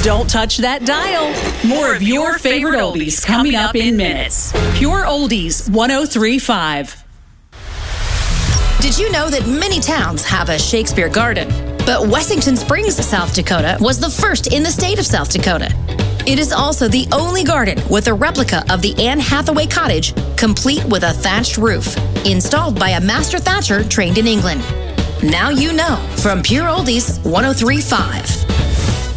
Don't touch that dial. More of your favorite oldies coming up in minutes. Pure Oldies 103.5. Did you know that many towns have a Shakespeare Garden? But Wessington Springs, South Dakota was the first in the state of South Dakota. It is also the only garden with a replica of the Anne Hathaway cottage, complete with a thatched roof, installed by a master thatcher trained in England. Now you know, from Pure Oldies 103.5.